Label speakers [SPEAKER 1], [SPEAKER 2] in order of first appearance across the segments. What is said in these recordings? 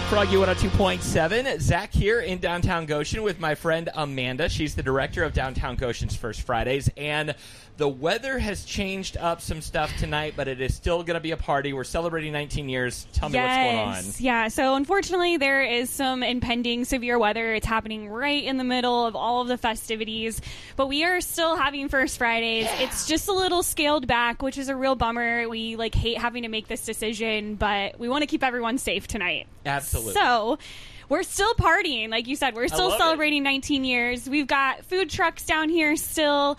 [SPEAKER 1] Froggy 102.7. Zach here in downtown Goshen with my friend Amanda. She's the director of Downtown Goshen's First Fridays. And the weather has changed up some stuff tonight, but it is still going to be a party. We're celebrating 19 years. Tell me what's going on.
[SPEAKER 2] Yeah, so unfortunately there is some impending severe weather. It's happening right in the middle of all of the festivities. But we are still having First Fridays. Yeah. It's just a little scaled back, which is a real bummer. We hate having to make this decision, but we want to keep everyone safe tonight.
[SPEAKER 1] Absolutely.
[SPEAKER 2] So we're still partying. Like you said, we're still celebrating 19 years. We've got food trucks down here still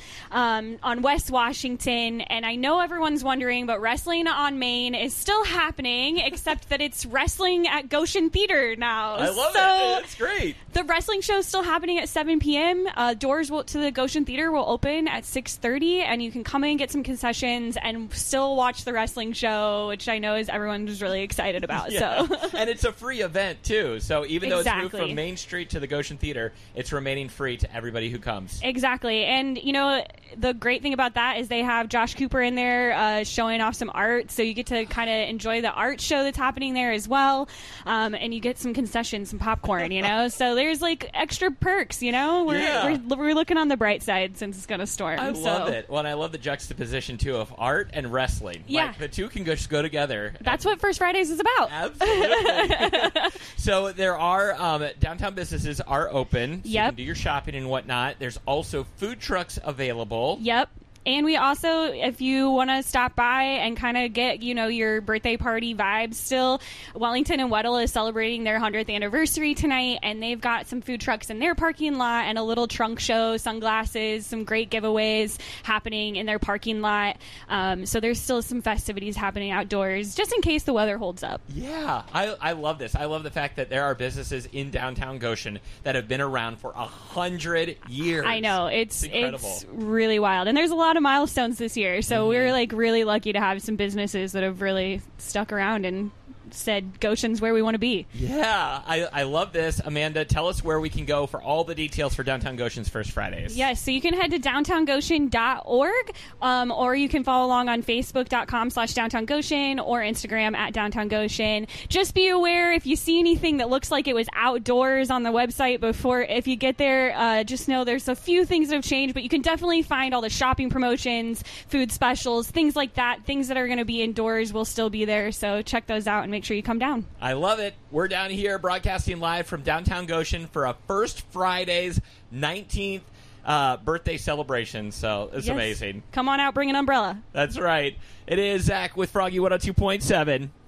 [SPEAKER 2] on West Washington. And I know everyone's wondering, but Wrestling on Main is still happening, except that it's wrestling at Goshen Theater now.
[SPEAKER 1] I love it. It's great.
[SPEAKER 2] The wrestling show is still happening at 7 p.m. Doors to the Goshen Theater will open at 6:30, and you can come in and get some concessions and still watch the wrestling show, which I know is everyone's really excited about.
[SPEAKER 1] Yeah.
[SPEAKER 2] So,
[SPEAKER 1] and it's a free event, too. So even though it's moved from Main Street to the Goshen Theater, it's remaining free to everybody who comes.
[SPEAKER 2] Exactly. And, you know, the great thing about that is they have Josh Cooper in there showing off some art, so you get to kind of enjoy the art show that's happening there as well, and you get some concessions, some popcorn, you know? So there's, extra perks, you know? We're looking on the bright side since it's going to storm.
[SPEAKER 1] I love it. Well, and I love the juxtaposition, too, of art and wrestling.
[SPEAKER 2] Yeah.
[SPEAKER 1] The two can just go together.
[SPEAKER 2] That's what First Fridays is about.
[SPEAKER 1] Absolutely. So there are downtown businesses are open. So you can do your shopping and whatnot. There's also food trucks available.
[SPEAKER 2] Yep. And we also, if you want to stop by and kind of get, your birthday party vibes still, Wellington and Weddell is celebrating their 100th anniversary tonight, and they've got some food trucks in their parking lot and a little trunk show, sunglasses, some great giveaways happening in their parking lot. So there's still some festivities happening outdoors, just in case the weather holds up.
[SPEAKER 1] Yeah, I love this. I love the fact that there are businesses in downtown Goshen that have been around for 100 years.
[SPEAKER 2] I know. It's
[SPEAKER 1] incredible.
[SPEAKER 2] It's really wild. And there's a lot of milestones this year, so we're really lucky to have some businesses that have really stuck around and said Goshen's where we want to be.
[SPEAKER 1] Yeah, I love this. Amanda, tell us where we can go for all the details for Downtown Goshen's First Fridays.
[SPEAKER 2] Yes, so you can head to downtowngoshen.org, or you can follow along on facebook.com/downtowngoshen or Instagram @downtowngoshen. Just be aware if you see anything that looks like it was outdoors on the website before, if you get there, just know there's a few things that have changed, but you can definitely find all the shopping promotions, food specials, things like that. Things that are going to be indoors will still be there, so check those out and make sure you come down.
[SPEAKER 1] I love it. We're down here broadcasting live from downtown Goshen for a First Fridays 19th birthday celebration. So it's amazing.
[SPEAKER 2] Come on out, bring an umbrella.
[SPEAKER 1] That's right. It is Zach with Froggy 102.7.